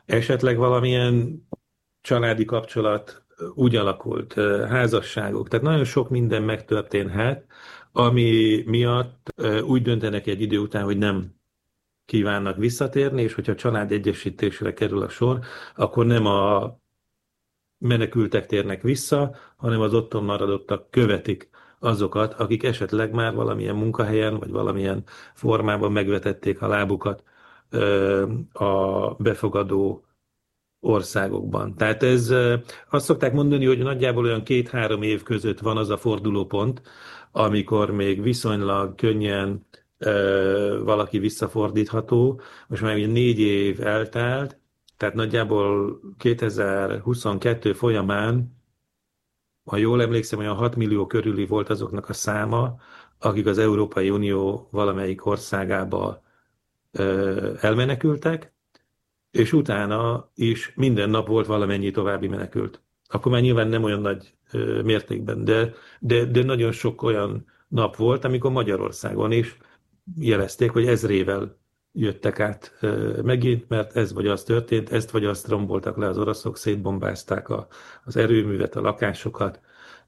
Esetleg valamilyen családi kapcsolat úgy alakult, házasságok, tehát nagyon sok minden megtörténhet, ami miatt úgy döntenek egy idő után, hogy nem kívánnak visszatérni, és hogyha család egyesítésre kerül a sor, akkor nem a menekültek térnek vissza, hanem az otthon maradottak követik azokat, akik esetleg már valamilyen munkahelyen, vagy valamilyen formában megvetették a lábukat a befogadó országokban. Tehát ez, azt szokták mondani, hogy nagyjából olyan 2-3 év között van az a fordulópont, amikor még viszonylag könnyen valaki visszafordítható. Most már ugye 4 év eltelt, tehát nagyjából 2022 folyamán, ha jól emlékszem, olyan 6 millió körüli volt azoknak a száma, akik az Európai Unió valamelyik országába elmenekültek, és utána is minden nap volt valamennyi további menekült. Akkor már nyilván nem olyan nagy mértékben, de nagyon sok olyan nap volt, amikor Magyarországon is jelezték, hogy ezrével jöttek át megint, mert ez vagy az történt, ezt vagy azt romboltak le az oroszok, szétbombázták az erőművet, a lakásokat,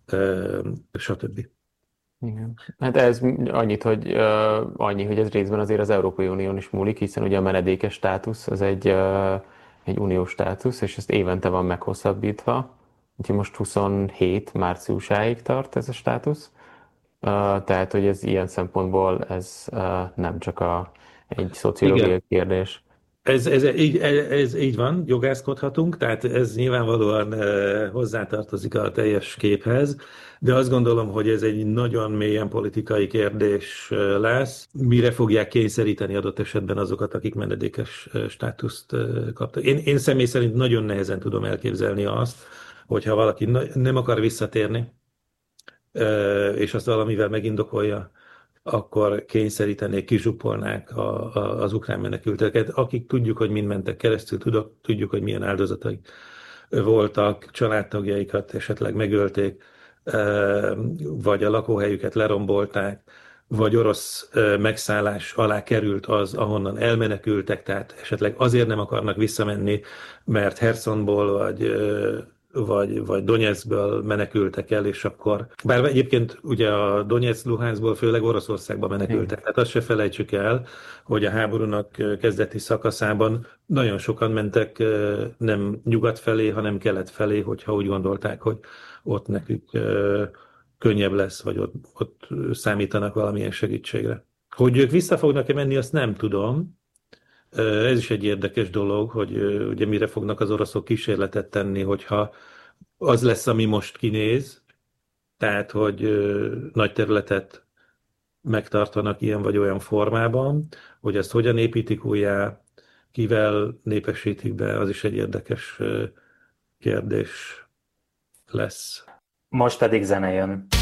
stb. Igen. Hát ez annyi, hogy ez részben azért az Európai Unión is múlik, hiszen ugye a menedékes státusz az egy uniós státusz, és ezt évente van meghosszabbítva. Úgyhogy most 27 márciusáig tart ez a státusz. Tehát, hogy ez ilyen szempontból ez nem csak egy szociológiai Igen, kérdés. ez így van, jogászkodhatunk, tehát ez nyilvánvalóan hozzátartozik a teljes képhez, de azt gondolom, hogy ez egy nagyon mélyen politikai kérdés lesz. Mire fogják kényszeríteni adott esetben azokat, akik menedékes státuszt kaptak? Én személy szerint nagyon nehezen tudom elképzelni azt, hogyha valaki nem akar visszatérni, és azt valamivel megindokolja, akkor kényszerítenék, kizsupolnák az ukrán menekülteket, akik tudjuk, hogy mind mentek keresztül, tudjuk, hogy milyen áldozatai voltak, családtagjaikat esetleg megölték, vagy a lakóhelyüket lerombolták, vagy orosz megszállás alá került az, ahonnan elmenekültek, tehát esetleg azért nem akarnak visszamenni, mert Hersonból vagy Donetskből menekültek el, és akkor, bár egyébként ugye a Donetsk, Luhanskból főleg Oroszországba menekültek, Igen. tehát azt se felejtsük el, hogy a háborúnak kezdeti szakaszában nagyon sokan mentek nem nyugat felé, hanem kelet felé, hogyha úgy gondolták, hogy ott nekük könnyebb lesz, vagy ott számítanak valamilyen segítségre. Hogy ők vissza fognak-e menni, azt nem tudom. Ez is egy érdekes dolog, hogy ugye mire fognak az oroszok kísérletet tenni, hogyha az lesz, ami most kinéz, tehát, hogy nagy területet megtartanak ilyen vagy olyan formában, hogy ezt hogyan építik újjá, kivel népesítik be, az is egy érdekes kérdés lesz. Most pedig zene jön.